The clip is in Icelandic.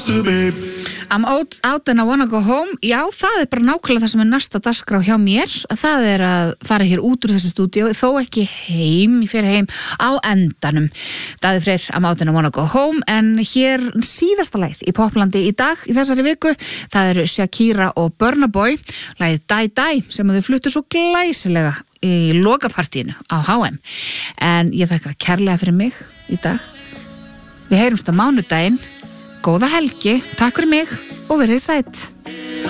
to be. I'm out and I wanna go home. Já, það bara nákvæmlega það sem næsta dagskrá hjá mér. Það að fara hér út úr þessu stúdíu, þó ekki heim, ég fer heim á endanum. Daði Freyr, I'm out and I wanna go home, en hér síðasta lagið í Poplandi í dag, í þessari viku, það eru Shakira og Burna Boy, lagið Die Die, sem þau fluttu svo glæsilega í lokapartíinu á HM. En ég þakka kærlega fyrir mig í dag. Við heyrumst á mánudaginn. Góða helgi, takk fyrir mig og verið sætt.